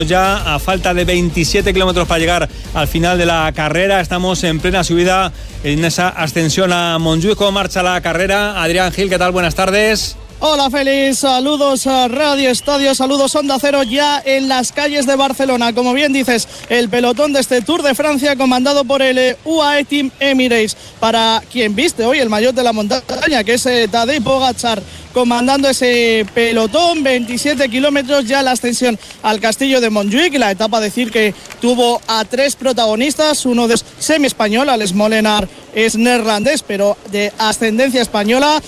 Ya a falta de 27 kilómetros para llegar al final de la carrera, estamos en plena subida en esa ascensión a Montjuïc. ¿Cómo marcha la carrera? Adrián Gil, ¿qué tal? Buenas tardes. Hola Félix, saludos a Radio Estadio, saludos Onda Cero ya en las calles de Barcelona. Como bien dices, el pelotón de este Tour de Francia comandado por el UAE Team Emirates. Para quien viste hoy el maillot de la montaña, que es Tadej Pogačar, comandando ese pelotón, 27 kilómetros ya la ascensión al castillo de Montjuïc. La etapa, decir que tuvo a 3 protagonistas, uno de semi-español, Alex Molenaar es neerlandés, pero de ascendencia española,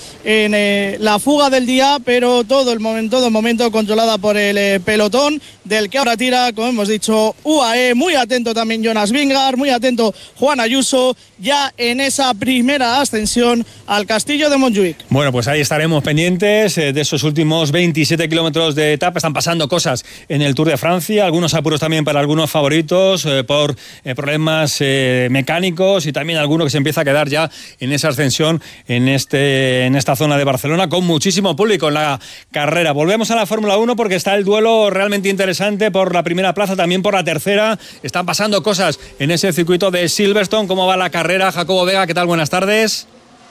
en la fuga del día, pero todo el momento controlada por el pelotón, del que ahora tira, como hemos dicho, UAE, muy atento también Jonas Vingegaard, muy atento Juan Ayuso, ya en esa primera ascensión al castillo de Montjuïc. Bueno, pues ahí estaremos pendientes de esos últimos 27 kilómetros de etapa. Están pasando cosas en el Tour de Francia, algunos apuros también para algunos favoritos por problemas mecánicos, y también alguno que se empieza a quedar ya en esa ascensión en esta zona de Barcelona, con muchísimo público en la carrera. Volvemos a la Fórmula 1 porque está el duelo realmente interesante por la primera plaza, también por la tercera. Están pasando cosas en ese circuito de Silverstone. ¿Cómo va la carrera? Jacobo Vega, ¿qué tal? Buenas tardes.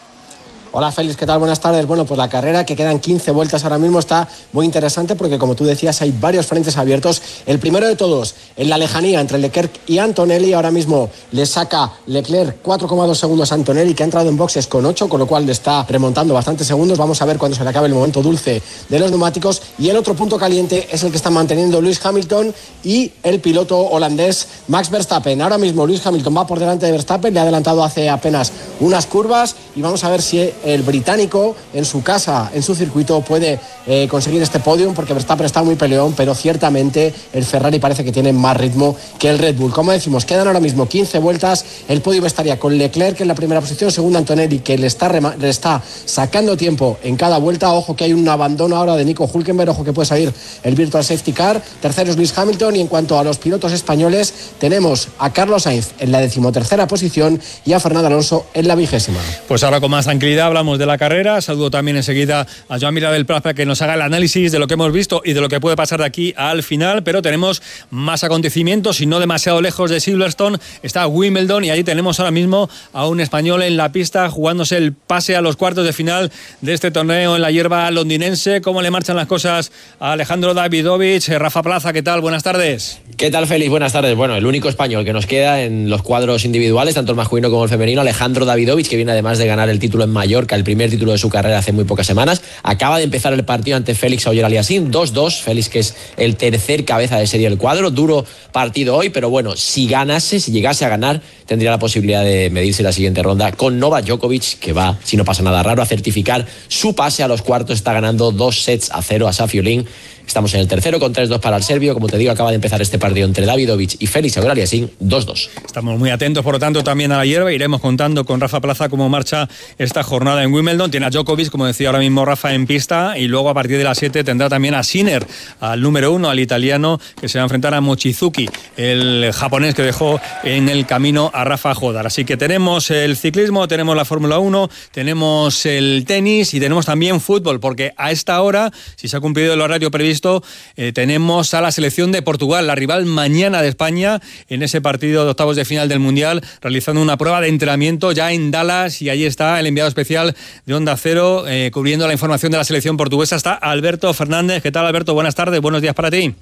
Hola Félix, ¿qué tal? Buenas tardes. Bueno, pues la carrera, que quedan 15 vueltas ahora mismo, está muy interesante porque, como tú decías, hay varios frentes abiertos. El primero de todos, en la lejanía entre Leclerc y Antonelli. Ahora mismo le saca Leclerc 4,2 segundos a Antonelli, que ha entrado en boxes con 8, con lo cual le está remontando bastantes segundos. Vamos a ver cuando se le acabe el momento dulce de los neumáticos. Y el otro punto caliente es el que está manteniendo Lewis Hamilton y el piloto holandés Max Verstappen. Ahora mismo Lewis Hamilton va por delante de Verstappen, le ha adelantado hace apenas unas curvas, y vamos a ver si el británico en su casa, en su circuito, puede conseguir este podium, porque Verstappen está muy peleón, pero ciertamente el Ferrari parece que tiene más ritmo que el Red Bull. Como decimos, quedan ahora mismo 15 vueltas, el podium estaría con Leclerc en la primera posición, segundo Antonelli, que le está sacando tiempo en cada vuelta. Ojo que hay un abandono ahora de Nico Hülkenberg, ojo que puede salir el Virtual Safety Car. Tercero es Lewis Hamilton, y en cuanto a los pilotos españoles, tenemos a Carlos Sainz en la 13ª posición y a Fernando Alonso en la 20ª. Pues ahora con más tranquilidad hablamos de la carrera. Saludo también enseguida a Joan Miró del Prat para que nos haga el análisis de lo que hemos visto y de lo que puede pasar de aquí al final, pero tenemos más acontecimientos y no demasiado lejos de Silverstone. Está Wimbledon y allí tenemos ahora mismo a un español en la pista jugándose el pase a los cuartos de final de este torneo en la hierba londinense. ¿Cómo le marchan las cosas a Alejandro Davidovich? Rafa Plaza, ¿qué tal? Buenas tardes. ¿Qué tal, Félix? Buenas tardes. Bueno, el único español que nos queda en los cuadros individuales, tanto el masculino como el femenino, Alejandro Davidovich, que viene además de ganar el título en Mallorca, el primer título de su carrera hace muy pocas semanas. Acaba de empezar el partido ante Félix Auger-Aliassime, 2-2. Félix, que es el tercer cabeza de serie del cuadro. Duro partido hoy, pero bueno, si llegase a ganar, tendría la posibilidad de medirse la siguiente ronda con Novak Djokovic, que va, si no pasa nada raro, a certificar su pase a los cuartos. Está ganando 2-0 a Safiullin. Estamos en el tercero con 3-2 para el serbio. Como te digo, acaba de empezar este partido entre Davidovich y Félix Auger-Aliassime, 2-2. Estamos muy atentos, por lo tanto, también a la hierba. Iremos contando con Rafa Plaza cómo marcha esta jornada en Wimbledon. Tiene a Djokovic, como decía ahora mismo Rafa, en pista, y luego a partir de las 7 tendrá también a Sinner, al número 1, al italiano, que se va a enfrentar a Mochizuki, el japonés que dejó en el camino a Rafa Jodar. Así que tenemos el ciclismo, tenemos la Fórmula 1, tenemos el tenis y tenemos también fútbol, porque a esta hora, si se ha cumplido el horario previsto, tenemos a la selección de Portugal, la rival mañana de España, en ese partido de octavos de final del Mundial, realizando una prueba de entrenamiento ya en Dallas, y ahí está el enviado especial de Onda Cero cubriendo la información de la selección portuguesa. Está Alberto Fernández. ¿Qué tal, Alberto? Buenas tardes, buenos días para ti.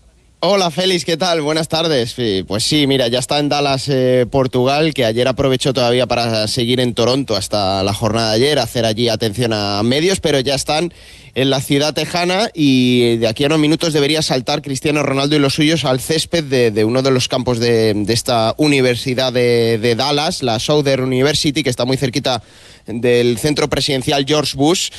Hola Félix, ¿qué tal? Buenas tardes. Pues sí, mira, ya está en Dallas, Portugal, que ayer aprovechó todavía para seguir en Toronto hasta la jornada de ayer, hacer allí atención a medios, pero ya están en la ciudad tejana, y de aquí a unos minutos debería saltar Cristiano Ronaldo y los suyos al césped de uno de los campos de esta universidad de Dallas, la Southern University, que está muy cerquita del centro presidencial George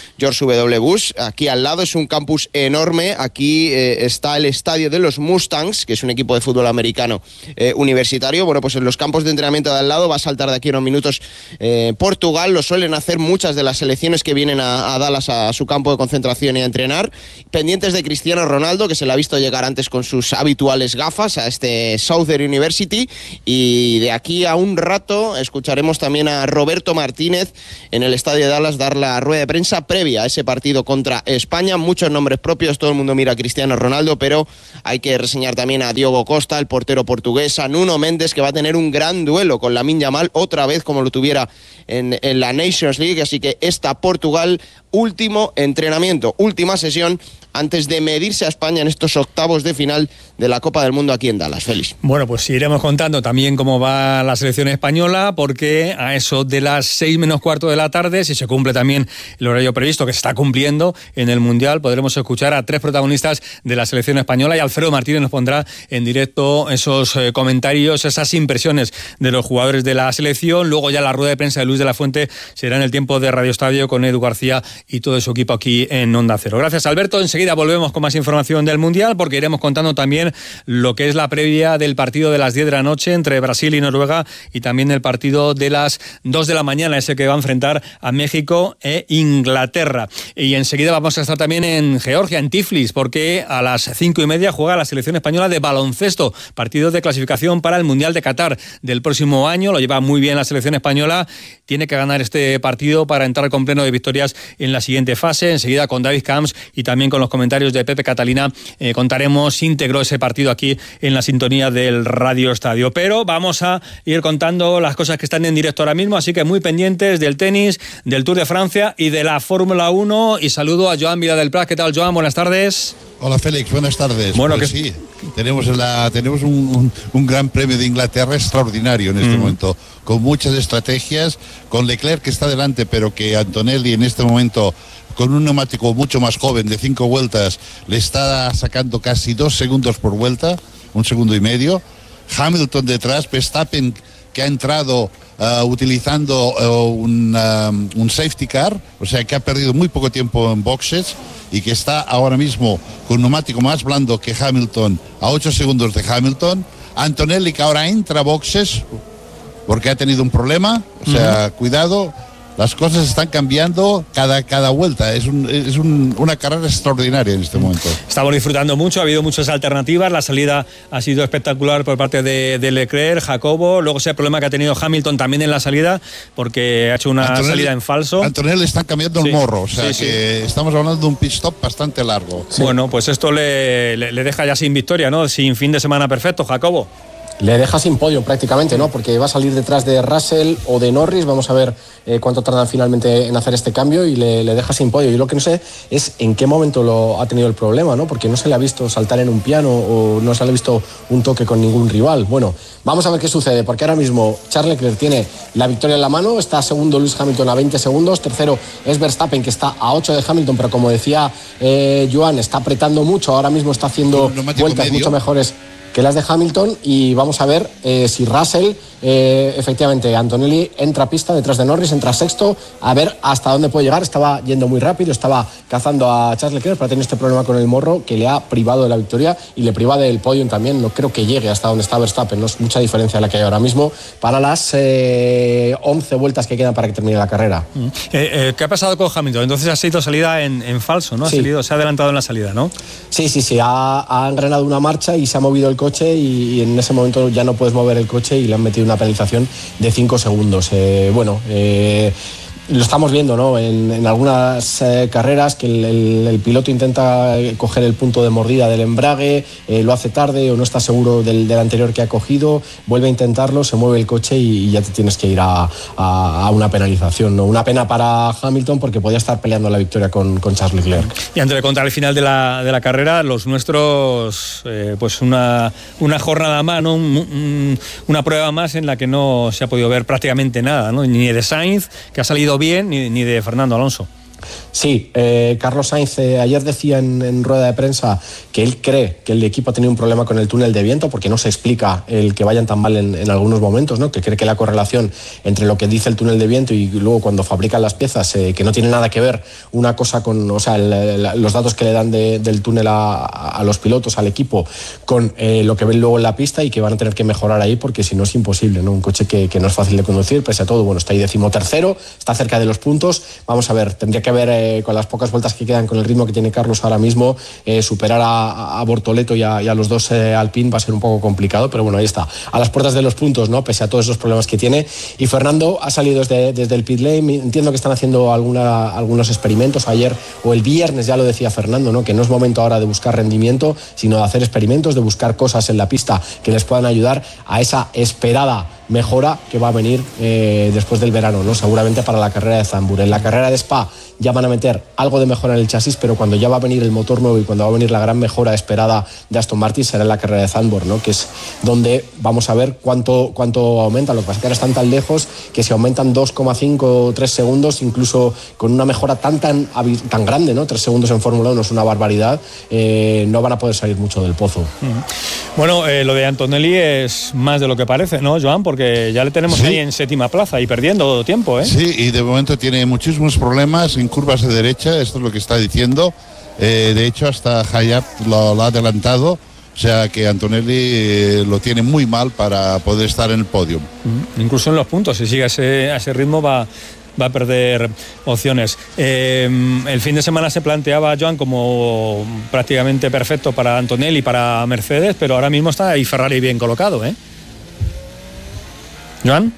W. Bush. Aquí al lado es un campus enorme. Aquí está el estadio de los Mustangs, que es un equipo de fútbol americano universitario. Bueno, pues en los campos de entrenamiento de al lado va a saltar de aquí a unos minutos Portugal. Lo suelen hacer muchas de las selecciones que vienen a Dallas a su campo de concentración y a entrenar. Pendientes de Cristiano Ronaldo, que se le ha visto llegar antes con sus habituales gafas a este Southern University. Y de aquí a un rato escucharemos también a Roberto Martínez, en el estadio de Dallas, dar la rueda de prensa previa a ese partido contra España. Muchos nombres propios, todo el mundo mira a Cristiano Ronaldo, pero hay que reseñar también a Diogo Costa, el portero portugués, a Nuno Mendes, que va a tener un gran duelo con Lamine Yamal, otra vez como lo tuviera en la Nations League. Así que está Portugal, último entrenamiento, última sesión antes de medirse a España en estos octavos de final de la Copa del Mundo aquí en Dallas. Félix. Bueno, pues iremos contando también cómo va la selección española, porque a eso de las 6 menos cuarto de la tarde, si se cumple también el horario previsto, que se está cumpliendo en el Mundial, podremos escuchar a 3 protagonistas de la selección española, y Alfredo Martínez nos pondrá en directo esos comentarios, esas impresiones de los jugadores de la selección. Luego ya la rueda de prensa de Luis de la Fuente será en el tiempo de Radio Estadio con Edu García y todo su equipo aquí en Onda Cero. Gracias, Alberto. Enseguida volvemos con más información del Mundial, porque iremos contando también lo que es la previa del partido de las 10 de la noche entre Brasil y Noruega, y también el partido de las 2 de la mañana, ese que va a enfrentar a México e Inglaterra. Y enseguida vamos a estar también en Georgia, en Tiflis, porque a las 5:30 juega la selección española de baloncesto, partido de clasificación para el Mundial de Qatar del próximo año. Lo lleva muy bien la selección española, tiene que ganar este partido para entrar con pleno de victorias en la siguiente fase. Enseguida con David Camps y también con los comentarios de Pepe Catalina contaremos íntegro ese partido aquí en la sintonía del Radio Estadio. Pero vamos a ir contando las cosas que están en directo ahora mismo, así que muy pendientes del tenis, del Tour de Francia y de la Fórmula 1. Y saludo a Joan Vila del Prat. ¿Qué tal, Joan? Buenas tardes. Hola, Félix, buenas tardes. Bueno, pues sí, tenemos un Gran Premio de Inglaterra extraordinario en este momento, con muchas estrategias, con Leclerc que está delante, pero que Antonelli en este momento, con un neumático mucho más joven de 5 vueltas, le está sacando casi 2 segundos por vuelta, 1,5 segundos. Hamilton detrás, Verstappen que ha entrado utilizando un safety car, o sea que ha perdido muy poco tiempo en boxes y que está ahora mismo con un neumático más blando que Hamilton, a 8 segundos de Hamilton. Antonelli que ahora entra a boxes porque ha tenido un problema, o sea, cuidado. Las cosas están cambiando cada vuelta. Es una carrera extraordinaria en este momento. Estamos disfrutando mucho, ha habido muchas alternativas. La salida ha sido espectacular por parte de Leclerc, Jacobo. Luego ese problema que ha tenido Hamilton también en la salida, porque ha hecho una salida en falso. Antonelli le están cambiando el morro, o sea que estamos hablando de un pit stop bastante largo. Sí. Bueno, pues esto le deja ya sin victoria, ¿no? Sin fin de semana perfecto, Jacobo. Le deja sin podio prácticamente, ¿no? Porque va a salir detrás de Russell o de Norris. Vamos a ver cuánto tardan finalmente en hacer este cambio, y le deja sin podio. Yo lo que no sé es en qué momento lo ha tenido el problema, ¿no? Porque no se le ha visto saltar en un piano o no se le ha visto un toque con ningún rival. Bueno, vamos a ver qué sucede, porque ahora mismo Charles Leclerc tiene la victoria en la mano. Está segundo Lewis Hamilton a 20 segundos. Tercero es Verstappen, que está a 8 de Hamilton, pero como decía Joan, está apretando mucho. Ahora mismo está haciendo vueltas mucho mejores que las de Hamilton, y vamos a ver si Russell, efectivamente, Antonelli entra a pista detrás de Norris, entra sexto, a ver hasta dónde puede llegar. Estaba yendo muy rápido, estaba cazando a Charles Leclerc, para tener este problema con el morro que le ha privado de la victoria y le priva del podium también. No creo que llegue hasta donde está Verstappen, no es mucha diferencia la que hay ahora mismo para las 11 vueltas que quedan para que termine la carrera. ¿Qué ha pasado con Hamilton? Entonces ha sido salida en falso, ¿no? Sí. Se ha adelantado en la salida, ¿no? Sí, ha engranado una marcha y se ha movido el coche, y en ese momento ya no puedes mover el coche y le han metido una penalización de 5 segundos. Lo estamos viendo, ¿no? En algunas carreras que el piloto intenta coger el punto de mordida del embrague, lo hace tarde o no está seguro del anterior que ha cogido, vuelve a intentarlo, se mueve el coche y ya te tienes que ir a una penalización, ¿no? Una pena para Hamilton, porque podía estar peleando la victoria con Charles Leclerc. Y antes de contar el final de la carrera, los nuestros, pues una jornada más, ¿no? Una prueba más en la que no se ha podido ver prácticamente nada, ¿no? Ni de Sainz, que ha salido bien, ni de Fernando Alonso. Sí, Carlos Sainz ayer decía en rueda de prensa que él cree que el equipo ha tenido un problema con el túnel de viento, porque no se explica el que vayan tan mal en algunos momentos, ¿no? Que cree que la correlación entre lo que dice el túnel de viento y luego cuando fabrican las piezas, que no tiene nada que ver una cosa con, o sea, los datos que le dan del túnel a los pilotos, al equipo, con lo que ven luego en la pista, y que van a tener que mejorar ahí, porque si no es imposible, ¿no? Un coche que no es fácil de conducir, pese a todo. Bueno, está ahí 13º, está cerca de los puntos. Vamos a ver, tendría que haber ver con las pocas vueltas que quedan, con el ritmo que tiene Carlos ahora mismo, superar a Bortoleto y a los dos Alpine va a ser un poco complicado, pero bueno, ahí está, a las puertas de los puntos, ¿no? Pese a todos esos problemas que tiene. Y Fernando ha salido desde el pit lane. Entiendo que están haciendo algunos experimentos. Ayer o el viernes ya lo decía Fernando, ¿no? Que no es momento ahora de buscar rendimiento, sino de hacer experimentos, de buscar cosas en la pista que les puedan ayudar a esa esperada mejora que va a venir después del verano, ¿no? Seguramente para la carrera de Zandvoort. En la carrera de Spa ya van a meter algo de mejora en el chasis, pero cuando ya va a venir el motor nuevo y cuando va a venir la gran mejora esperada de Aston Martin será en la carrera de Zandvoort, ¿no? Que es donde vamos a ver cuánto aumenta. Lo que pasa es que ahora están tan lejos que si aumentan 2,5 o 3 segundos, incluso con una mejora tan grande, ¿no? 3 segundos en Fórmula 1 es una barbaridad, no van a poder salir mucho del pozo. Bueno, lo de Antonelli es más de lo que parece, ¿no, Joan? Porque ya le tenemos ahí en 7ª plaza y perdiendo tiempo, ¿eh? Sí, y de momento tiene muchísimos problemas en curvas de derecha, esto es lo que está diciendo. De hecho, hasta Hayat lo ha adelantado, o sea que Antonelli lo tiene muy mal para poder estar en el podio. Incluso en los puntos, si sigue a ese ritmo va a perder opciones. El fin de semana se planteaba, Joan, como prácticamente perfecto para Antonelli y para Mercedes, pero ahora mismo está ahí Ferrari bien colocado, ¿eh? ¿Joan?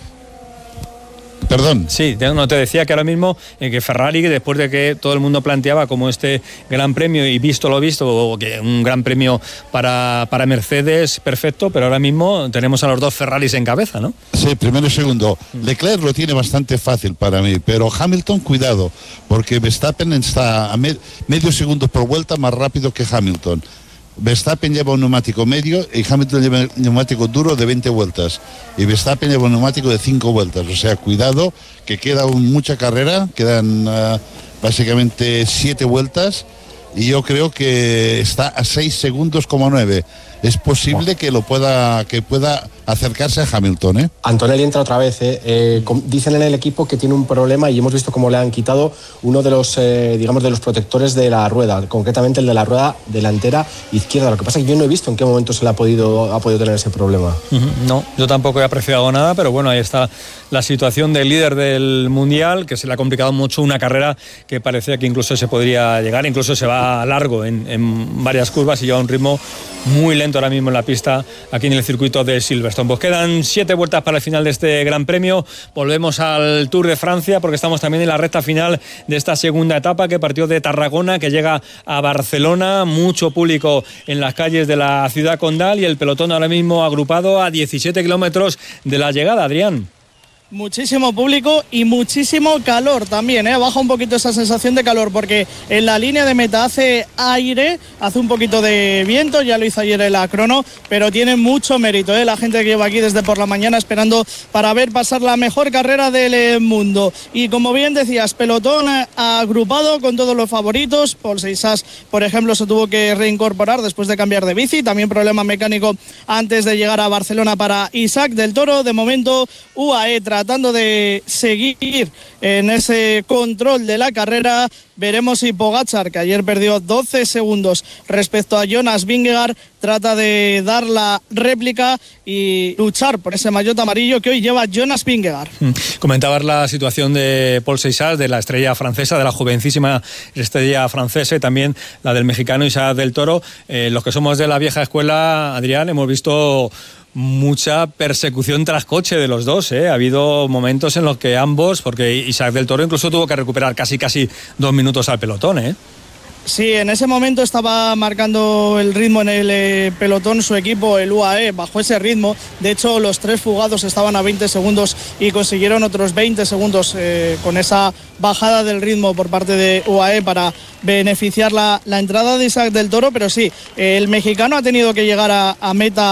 Perdón. Sí, no, te decía que ahora mismo que Ferrari, después de que todo el mundo planteaba como este gran premio y visto lo visto, o que un gran premio para Mercedes, perfecto, pero ahora mismo tenemos a los dos Ferraris en cabeza, ¿no? Sí, primero y segundo. Leclerc lo tiene bastante fácil para mí, pero Hamilton, cuidado, porque Verstappen está a medio segundo por vuelta más rápido que Hamilton. Verstappen lleva un neumático medio y Hamilton lleva un neumático duro de 20 vueltas y Verstappen lleva un neumático de 5 vueltas, o sea, cuidado que queda mucha carrera, quedan básicamente 7 vueltas y yo creo que está a 6 segundos como 9. Es posible que pueda acercarse a Hamilton, ¿eh? Antonelli entra otra vez, dicen en el equipo que tiene un problema y hemos visto cómo le han quitado uno de los digamos de los protectores de la rueda, concretamente el de la rueda delantera izquierda. Lo que pasa es que yo no he visto en qué momento se le ha podido tener ese problema. No, yo tampoco he apreciado nada, pero bueno, ahí está la situación del líder del Mundial, que se le ha complicado mucho una carrera que parecía que incluso se podría llegar, incluso se va largo en varias curvas y lleva un ritmo muy lento ahora mismo en la pista aquí en el circuito de Silverstone. Pues quedan 7 vueltas para el final de este Gran Premio. Volvemos al Tour de Francia porque estamos también en la recta final de esta segunda etapa que partió de Tarragona, que llega a Barcelona. Mucho público en las calles de la ciudad condal y el pelotón ahora mismo agrupado a 17 kilómetros de la llegada, Adrián. Muchísimo público y muchísimo calor también, ¿eh? Baja un poquito esa sensación de calor porque en la línea de meta hace aire, hace un poquito de viento, ya lo hizo ayer en la crono, pero tiene mucho mérito, ¿eh? La gente que lleva aquí desde por la mañana esperando para ver pasar la mejor carrera del mundo. Y como bien decías, pelotón agrupado con todos los favoritos. Paul Seixas, por ejemplo, se tuvo que reincorporar después de cambiar de bici, también problema mecánico antes de llegar a Barcelona para Isaac del Toro. De momento UAE tratando de seguir en ese control de la carrera. Veremos si Pogačar, que ayer perdió 12 segundos respecto a Jonas Vingegaard, trata de dar la réplica y luchar por ese maillot amarillo que hoy lleva Jonas Vingegaard. Comentabas la situación de Paul Seixas, de la estrella francesa, de la jovencísima estrella francesa, y también la del mexicano Isaac del Toro. Los que somos de la vieja escuela, Adrián, hemos visto mucha persecución tras coche de los dos, ¿eh? Ha habido momentos en los que ambos, porque Isaac del Toro incluso tuvo que recuperar casi 2 minutos al pelotón, ¿eh? Sí, en ese momento estaba marcando el ritmo en el pelotón su equipo, el UAE, bajo ese ritmo. De hecho, los 3 fugados estaban a 20 segundos y consiguieron otros 20 segundos con esa bajada del ritmo por parte de UAE para beneficiar la entrada de Isaac del Toro. Pero sí, el mexicano ha tenido que llegar a meta,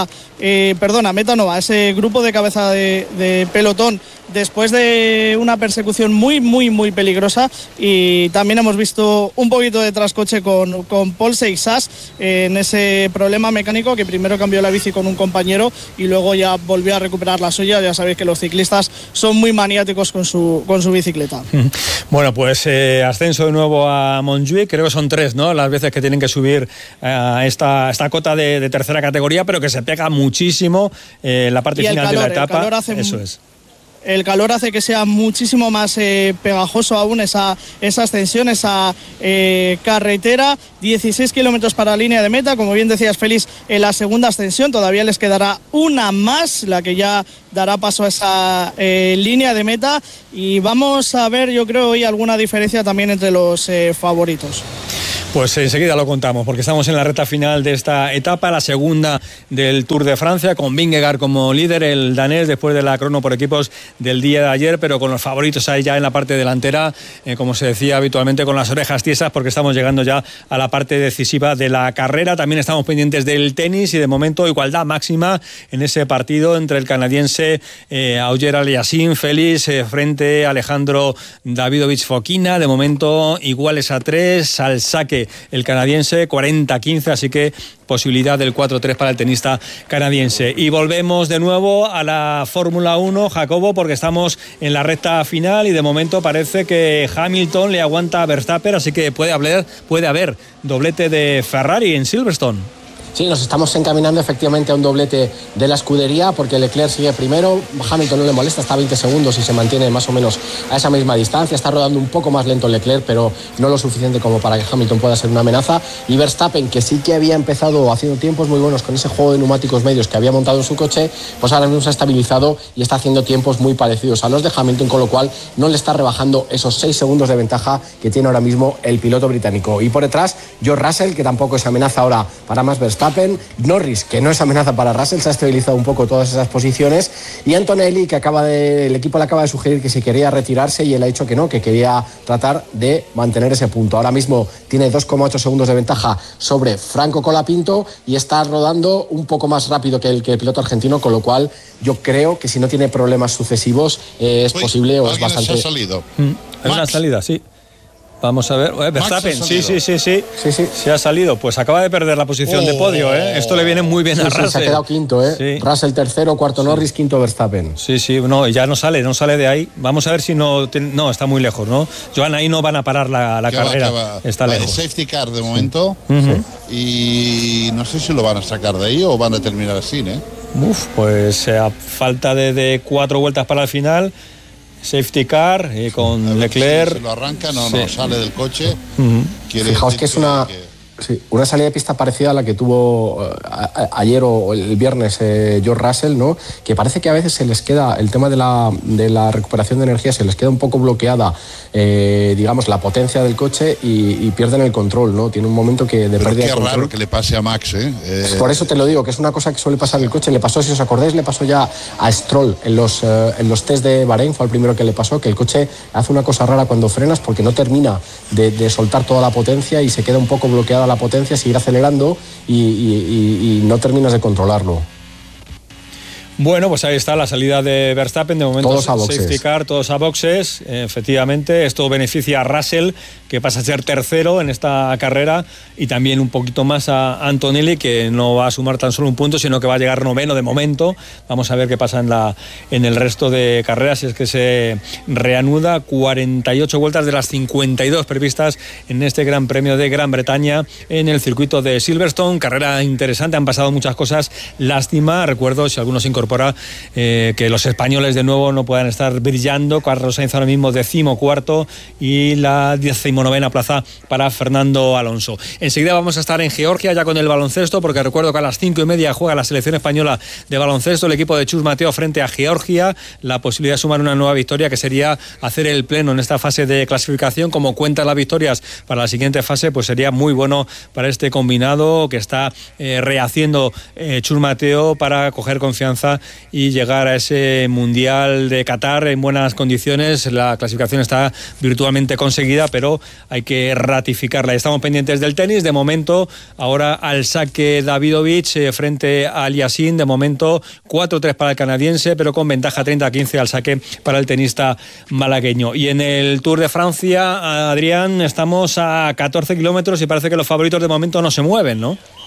a ese grupo de cabeza de pelotón después de una persecución muy, muy, muy peligrosa, y también hemos visto un poquito de trascoche con Paul Seixas en ese problema mecánico, que primero cambió la bici con un compañero y luego ya volvió a recuperar la suya. Ya sabéis que los ciclistas son muy maniáticos con su bicicleta. Bueno, pues ascenso de nuevo a Montjuïc, creo que son 3, ¿no?, las veces que tienen que subir a esta cota de tercera categoría, pero que se pega muchísimo la parte final de la etapa. Eso es. el calor hace que sea muchísimo más pegajoso aún esa ascensión, esa carretera. 16 kilómetros para la línea de meta, como bien decías, Félix, en la segunda ascensión todavía les quedará una más, la que ya dará paso a esa línea de meta, y vamos a ver, yo creo, hoy alguna diferencia también entre los favoritos. Pues enseguida lo contamos, porque estamos en la recta final de esta etapa, la segunda del Tour de Francia, con Vingegaard como líder, el danés, después de la crono por equipos del día de ayer, pero con los favoritos ahí ya en la parte delantera, como se decía habitualmente, con las orejas tiesas, porque estamos llegando ya a la parte decisiva de la carrera. También estamos pendientes del tenis y de momento igualdad máxima en ese partido entre el canadiense Auger Aliassime Félix frente a Alejandro Davidovich Fokina. De momento iguales a 3, al saque el canadiense 40-15, así que posibilidad del 4-3 para el tenista canadiense. Y volvemos de nuevo a la Fórmula 1, Jacobo, porque estamos en la recta final y de momento parece que Hamilton le aguanta a Verstappen, así que puede haber doblete de Ferrari en Silverstone. Sí, nos estamos encaminando efectivamente a un doblete de la escudería, porque Leclerc sigue primero, Hamilton no le molesta, está a 20 segundos y se mantiene más o menos a esa misma distancia. Está rodando un poco más lento Leclerc, pero no lo suficiente como para que Hamilton pueda ser una amenaza. Y Verstappen, que sí que había empezado haciendo tiempos muy buenos con ese juego de neumáticos medios que había montado en su coche, pues ahora mismo se ha estabilizado y está haciendo tiempos muy parecidos a los de Hamilton, con lo cual no le está rebajando esos 6 segundos de ventaja que tiene ahora mismo el piloto británico. Y por detrás, George Russell, que tampoco es amenaza ahora para Max Verstappen, Norris, que no es amenaza para Russell, se ha estabilizado un poco todas esas posiciones, y Antonelli, que el equipo le acaba de sugerir que se quería retirarse y él ha dicho que no, que quería tratar de mantener ese punto. Ahora mismo tiene 2,8 segundos de ventaja sobre Franco Colapinto y está rodando un poco más rápido que el piloto argentino, con lo cual yo creo que si no tiene problemas sucesivos es posible o es bastante... Se ha salido. Es una salida, sí. Vamos a ver, Verstappen, sí, se ha salido, pues acaba de perder la posición de podio, esto le viene muy bien a Russell. Se ha quedado quinto, sí. Russell tercero, cuarto Norris, quinto Verstappen. Sí, no, ya no sale de ahí. Vamos a ver si no, está muy lejos, ¿no? Joan, ahí no van a parar la carrera, está lejos. Safety car de momento, y no sé si lo van a sacar de ahí o van a terminar así, Pues a falta de 4 vueltas para el final. Safety car con Leclerc. Si lo arranca, no sale del coche. Fijaos que es una salida de pista parecida a la que tuvo ayer o el viernes George Russell, ¿no? Que parece que a veces se les queda el tema de la recuperación de energía, se les queda un poco bloqueada, digamos, la potencia del coche y pierden el control, ¿no? Tiene un momento que de pérdida de control. Qué raro que le pase a Max, Por eso te lo digo, que es una cosa que suele pasar en el coche. Le pasó, si os acordáis, le pasó ya a Stroll en los test de Bahrein, fue el primero que le pasó, que el coche hace una cosa rara cuando frenas porque no termina de soltar toda la potencia y se queda un poco bloqueada la potencia, seguir acelerando y no terminas de controlarlo. Bueno, pues ahí está la salida de Verstappen, de momento todos a boxes. Safety car, todos a boxes, efectivamente, esto beneficia a Russell, que pasa a ser tercero en esta carrera, y también un poquito más a Antonelli, que no va a sumar tan solo un punto, sino que va a llegar noveno de momento. Vamos a ver qué pasa en el resto de carreras, si es que se reanuda. 48 vueltas de las 52 previstas en este Gran Premio de Gran Bretaña en el circuito de Silverstone. Carrera interesante, han pasado muchas cosas, lástima, recuerdo, si algunos incorporan que los españoles de nuevo no puedan estar brillando. Carlos Sainz ahora mismo 14º y la 19ª plaza para Fernando Alonso. Enseguida vamos a estar en Georgia ya con el baloncesto, porque recuerdo que a las 5:30 juega la selección española de baloncesto, el equipo de Chus Mateo frente a Georgia. La posibilidad de sumar una nueva victoria, que sería hacer el pleno en esta fase de clasificación. Como cuentan las victorias para la siguiente fase, pues sería muy bueno para este combinado que está rehaciendo Chus Mateo para coger confianza y llegar a ese Mundial de Qatar en buenas condiciones. La clasificación está virtualmente conseguida, pero hay que ratificarla. Estamos pendientes del tenis. De momento, ahora al saque Davidovich frente a Aliassime. De momento, 4-3 para el canadiense, pero con ventaja 30-15 al saque para el tenista malagueño. Y en el Tour de Francia, Adrián, estamos a 14 kilómetros y parece que los favoritos de momento no se mueven, ¿no?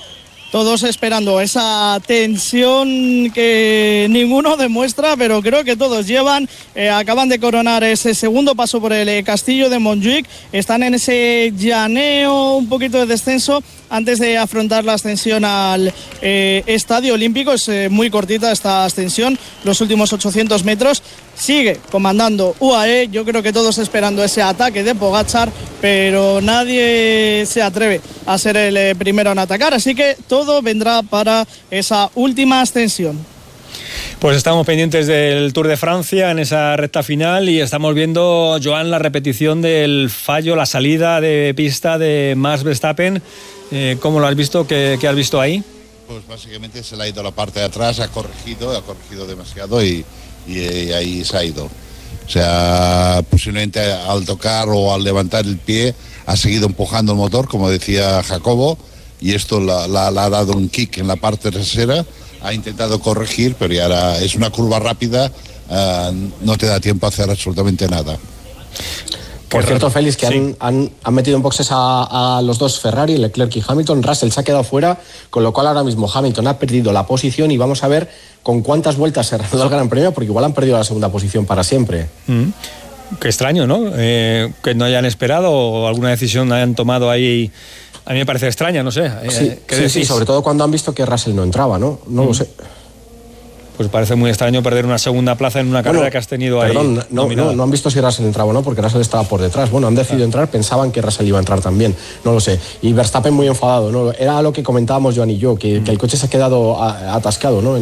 todos esperando esa tensión que ninguno demuestra, pero creo que todos llevan. Acaban de coronar ese segundo paso por el castillo de Montjuic, están en ese llaneo, un poquito de descenso antes de afrontar la ascensión al Estadio Olímpico. Es muy cortita esta ascensión, los últimos 800 metros. Sigue comandando UAE, yo creo que todos esperando ese ataque de Pogačar, pero nadie se atreve a ser el primero en atacar, así que todo vendrá para esa última ascensión. Pues estamos pendientes del Tour de Francia en esa recta final y estamos viendo, Joan, la repetición del fallo, la salida de pista de Max Verstappen. ¿Cómo lo has visto? ¿Qué has visto ahí? Pues básicamente se le ha ido la parte de atrás, ha corregido demasiado y ahí se ha ido. O sea, posiblemente al tocar o al levantar el pie ha seguido empujando el motor, como decía Jacobo, y esto le ha dado un kick en la parte trasera. Ha intentado corregir, pero ya ahora es una curva rápida, no te da tiempo a hacer absolutamente nada. Por cierto, Félix, que han metido en boxes a los dos Ferrari, Leclerc y Hamilton. Russell se ha quedado fuera, con lo cual ahora mismo Hamilton ha perdido la posición y vamos a ver con cuántas vueltas se reanuda el Gran Premio, porque igual han perdido la segunda posición para siempre. Qué extraño, ¿no? Que no hayan esperado o alguna decisión hayan tomado ahí. A mí me parece extraña, no sé. Sí, sobre todo cuando han visto que Russell no entraba, ¿no? No lo sé. Pues parece muy extraño perder una segunda plaza en una carrera que has tenido ahí. Perdón, no han visto si Russell entraba o no, porque Russell estaba por detrás. Bueno, han decidido entrar, pensaban que Russell iba a entrar también, no lo sé. Y Verstappen muy enfadado, ¿no? Era lo que comentábamos Joan y yo, que el coche se ha quedado atascado, ¿no?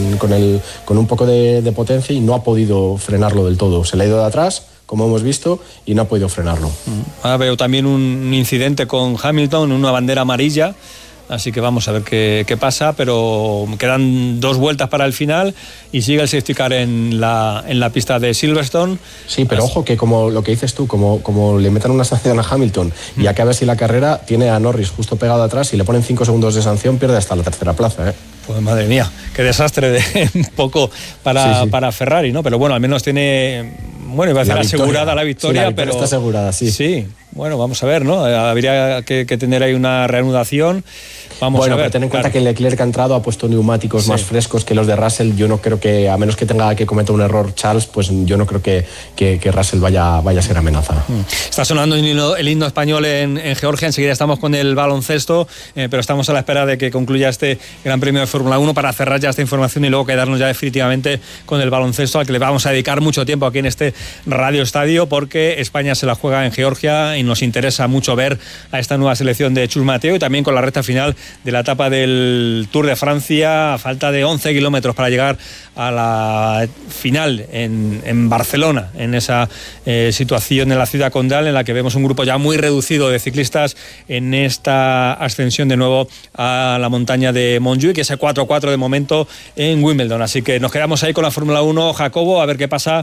Con un poco de potencia y no ha podido frenarlo del todo. Se le ha ido de atrás, como hemos visto, y no ha podido frenarlo. Ahora veo también un incidente con Hamilton, una bandera amarilla. Así que vamos a ver qué pasa, pero quedan 2 vueltas para el final y sigue el safety car en la pista de Silverstone. Sí, pero ojo que como lo que dices tú, como le metan una sanción a Hamilton y acabe así la carrera, tiene a Norris justo pegado atrás y le ponen 5 segundos de sanción, pierde hasta la tercera plaza, Pues madre mía, qué desastre un poco para Ferrari, ¿no? Pero bueno, al menos tiene, iba a decir asegurada la victoria, sí, pero está asegurada, sí. Sí, bueno, vamos a ver, ¿no? Habría que tener ahí una reanudación. Vamos a ver. Pero ten en cuenta que Leclerc ha entrado, ha puesto neumáticos más frescos que los de Russell. Yo no creo que, a menos que tenga que cometer un error Charles, pues yo no creo que Russell vaya a ser amenaza. Está sonando el himno español en Georgia. Enseguida estamos con el baloncesto, pero estamos a la espera de que concluya este Gran Premio de Fórmula 1 para cerrar ya esta información y luego quedarnos ya definitivamente con el baloncesto, al que le vamos a dedicar mucho tiempo aquí en este Radio Estadio, porque España se la juega en Georgia y nos interesa mucho ver a esta nueva selección de Chus Mateo, y también con la recta final de la etapa del Tour de Francia, a falta de 11 kilómetros para llegar a la final en Barcelona, en esa situación en la ciudad condal, en la que vemos un grupo ya muy reducido de ciclistas en esta ascensión de nuevo a la montaña de Montjuic, ese 4-4 de momento en Wimbledon. Así que nos quedamos ahí con la Fórmula 1, Jacobo, a ver qué pasa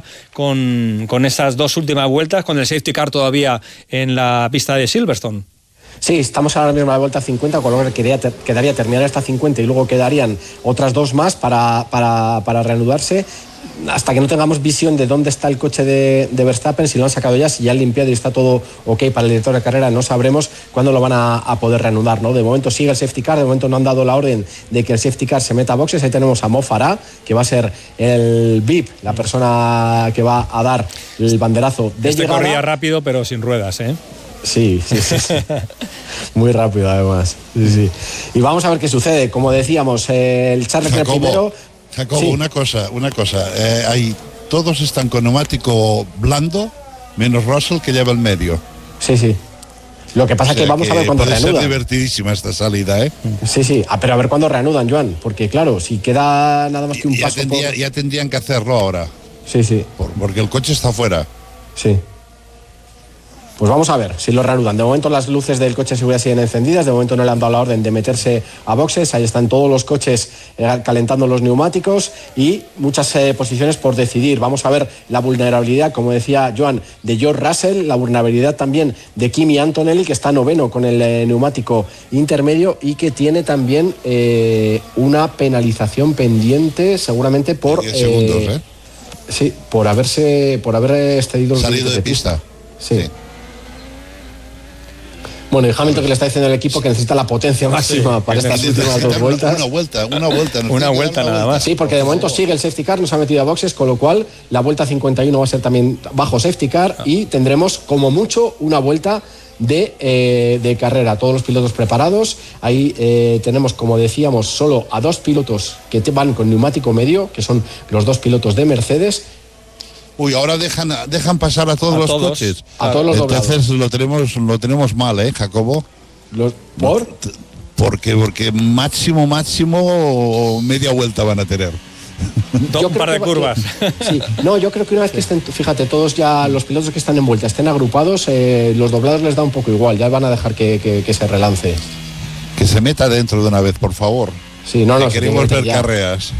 con esas 2 últimas vueltas, con el safety car todavía en la pista de Silverstone. Sí, estamos ahora mismo a la vuelta 50, con lo que quedaría terminar esta 50 y luego quedarían otras 2 más para reanudarse, hasta que no tengamos visión de dónde está el coche de Verstappen, si lo han sacado ya, si ya han limpiado y está todo ok para el director de carrera. No sabremos cuándo lo van a poder reanudar, ¿no? De momento sigue el safety car, de momento no han dado la orden de que el safety car se meta a boxes. Ahí tenemos a Mo Farah, que va a ser el VIP, la persona que va a dar el banderazo de llegada. Corría rápido pero sin ruedas, Sí. Muy rápido además. Sí. Y vamos a ver qué sucede. Como decíamos, el Charles Leclerc primero. Jacobo, sí. Una cosa. Todos están con neumático blando, menos Russell, que lleva el medio. Sí. Lo que pasa es que vamos a ver cuándo reanudan. Puede ser divertidísima esta salida, Sí. Pero a ver cuándo reanudan, Joan. Porque claro, si queda nada más que un paso. Ya tendrían que hacerlo ahora. Sí. Porque el coche está fuera. Sí. Pues vamos a ver si lo reanudan. De momento las luces del coche de seguridad siguen encendidas, de momento no le han dado la orden de meterse a boxes. Ahí están todos los coches calentando los neumáticos y muchas posiciones por decidir. Vamos a ver la vulnerabilidad, como decía Joan, de George Russell, la vulnerabilidad también de Kimi Antonelli, que está noveno con el neumático intermedio y que tiene también una penalización pendiente seguramente por 10 segundos, Sí, por haber excedido salido de pista. Sí. Bueno, y Hamilton, que le está diciendo al equipo que necesita la potencia máxima para estas últimas 2 vueltas. Una vuelta nada más. Sí, porque de momento sigue el safety car, nos ha metido a boxes, con lo cual la vuelta 51 va a ser también bajo safety car y tendremos como mucho una vuelta de carrera. Todos los pilotos preparados. Ahí tenemos, como decíamos, solo a 2 pilotos que van con neumático medio, que son los 2 pilotos de Mercedes. Uy, ahora dejan pasar a todos los coches. A todos los doblados. Entonces lo tenemos mal, Jacobo. ¿Por? Porque máximo media vuelta van a tener. Un par de curvas. Sí, no, yo creo que una vez que estén, fíjate, todos ya los pilotos que están en vuelta estén agrupados, los doblados les da un poco igual, ya van a dejar que se relance. Que se meta dentro de una vez, por favor. Sí, no, queremos ver ya. carreras.